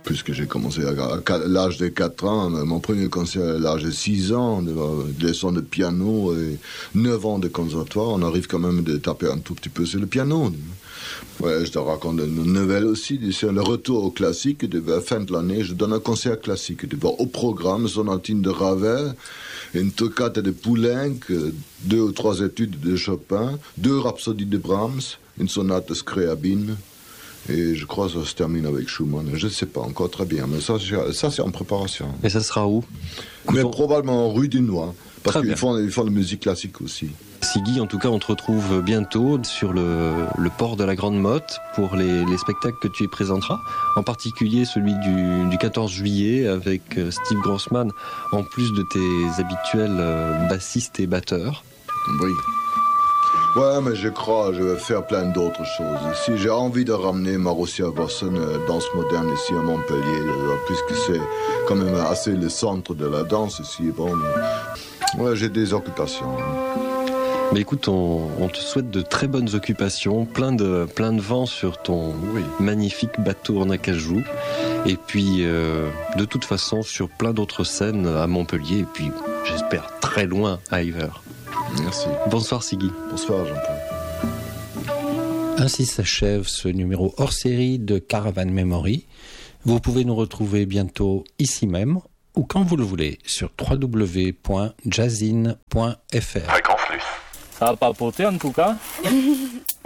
puisque j'ai commencé à l'âge de 4 ans, mon premier concert à l'âge de 6 ans, de leçons de piano et 9 ans de conservatoire, on arrive quand même de taper un tout petit peu sur le piano. Ouais, je te raconte une nouvelle aussi, c'est le retour au classique. À la fin de l'année, je donne un concert classique. Au programme, sonatine de Ravel, une toccata de Poulenc, 2 ou 3 études de Chopin, 2 rhapsodies de Brahms, une sonate de Scriabine. Et je crois que ça se termine avec Schumann. Je ne sais pas encore très bien, mais ça c'est en préparation. Et ça sera où? Mais probablement rue du Noir, parce qu'ils font de la musique classique aussi. Siggy, en tout cas, on te retrouve bientôt sur le port de la Grande Motte pour les spectacles que tu y présenteras, en particulier celui du 14 juillet avec Steve Grossman, en plus de tes habituels bassistes et batteurs. Oui. Ouais, mais je crois que je vais faire plein d'autres choses. Ici, j'ai envie de ramener Marussia Vossen, danse moderne ici à Montpellier, puisque c'est quand même assez le centre de la danse ici. Bon, ouais, j'ai des occupations. Mais écoute, on te souhaite de très bonnes occupations, plein de vent sur ton magnifique bateau en acajou, et puis de toute façon sur plein d'autres scènes à Montpellier, et puis j'espère très loin ailleurs. Merci. Bonsoir Siggy. Bonsoir Jean-Paul. Ainsi s'achève ce numéro hors série de Caravan Memory. Vous pouvez nous retrouver bientôt ici même ou quand vous le voulez sur www.jazzin.fr. Ça va pas porter en tout cas.